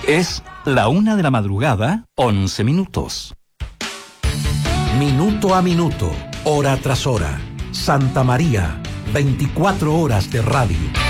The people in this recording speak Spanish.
Es la 1 de la madrugada, 11 minutos. Minuto a minuto, hora tras hora. Santa María, 24 horas de radio.